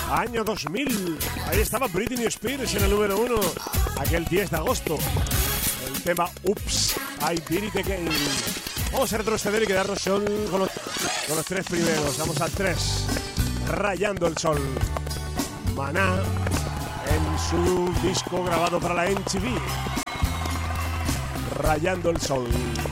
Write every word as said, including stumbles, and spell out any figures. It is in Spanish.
Año dos mil. Ahí estaba Britney Spears en el número uno. Aquel diez de agosto. El tema Oops, I Did It Again. Vamos a retroceder y quedarnos con los, con los tres primeros. Vamos al tres. Rayando el sol. Maná en su disco grabado para la M T V. Rayando el sol.